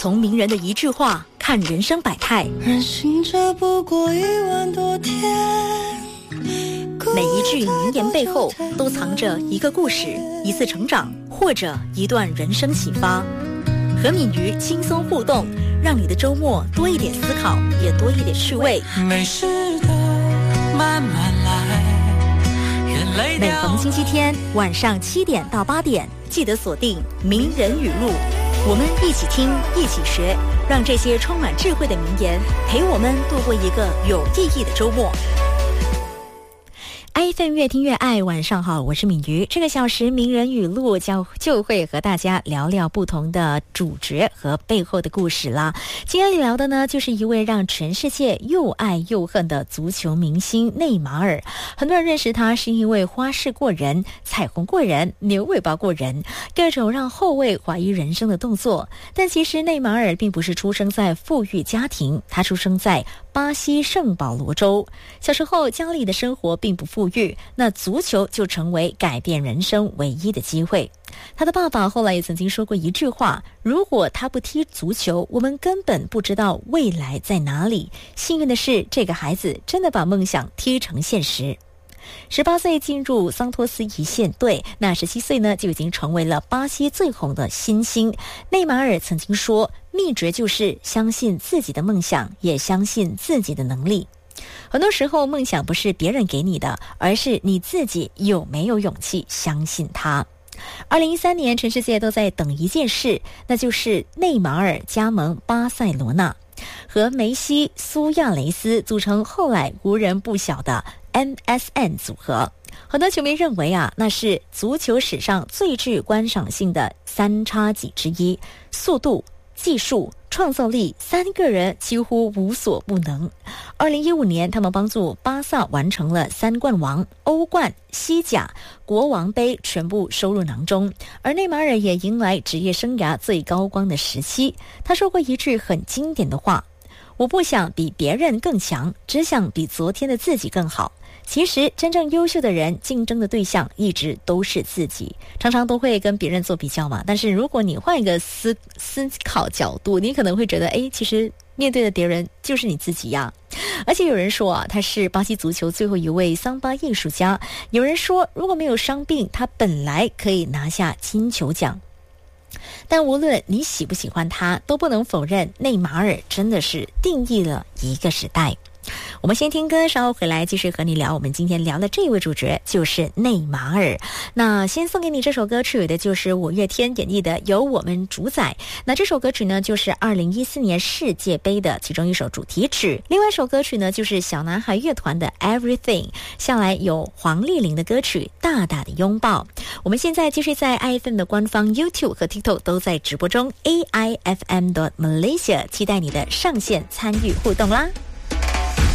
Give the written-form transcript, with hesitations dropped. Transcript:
从名人的一句话看人生百态， 人行者不过1万多天， 每一句名言背后都藏着一个故事，一次成长，或者一段人生启发。和敏瑜轻松互动，让你的周末多一点思考，也多一点趣味。 没事的，慢慢来。 每逢星期天晚上7点到8点，记得锁定名人语录，我们一起听，一起学，让这些充满智慧的名言陪我们度过一个有意义的周末。iPhone 越听越爱，晚上好，我是敏瑜。这个小时名人语录就会和大家聊聊不同的主角和背后的故事啦。今天聊的呢，就是一位让全世界又爱又恨的足球明星内马尔。很多人认识他是因为花式过人、彩虹过人、牛尾巴过人，各种让后卫怀疑人生的动作。但其实内马尔并不是出生在富裕家庭，他出生在巴西圣保罗州。小时候家里的生活并不富裕，那足球就成为改变人生唯一的机会。他的爸爸后来也曾经说过一句话，如果他不踢足球，我们根本不知道未来在哪里。幸运的是，这个孩子真的把梦想踢成现实。18岁进入桑托斯一线队，那17岁呢就已经成为了巴西最红的新星。内马尔曾经说，秘诀就是相信自己的梦想，也相信自己的能力。很多时候梦想不是别人给你的，而是你自己有没有勇气相信它。2013年全世界都在等一件事，那就是内马尔加盟巴塞罗那，和梅西、苏亚雷斯组成后来无人不晓的 MSN 组合。很多球迷认为那是足球史上最具观赏性的三叉戟之一，速度、技术、创造力3个人几乎无所不能。2015年他们帮助巴萨完成了3冠王，欧冠、西甲、国王杯全部收入囊中。而内马尔也迎来职业生涯最高光的时期。他说过一句很经典的话，我不想比别人更强，只想比昨天的自己更好。其实真正优秀的人，竞争的对象一直都是自己，常常都会跟别人做比较嘛。但是如果你换一个思考角度，你可能会觉得其实面对的敌人就是你自己呀。而且有人说他是巴西足球最后一位桑巴艺术家，有人说如果没有伤病，他本来可以拿下金球奖。但无论你喜不喜欢他，都不能否认内马尔真的是定义了一个时代。我们先听歌，稍后回来继续和你聊。我们今天聊的这位主角就是内马尔。那先送给你这首歌曲的就是五月天演绎的《由我们主宰》。那这首歌曲呢，就是2014年世界杯的其中一首主题曲。另外一首歌曲呢，就是小男孩乐团的 Everything。下来有黄丽玲的歌曲《大大的拥抱》。我们现在继续在 iFM 的官方 YouTube 和 TikTok 都在直播中 AIFM.Malaysia， 期待你的上线参与互动啦。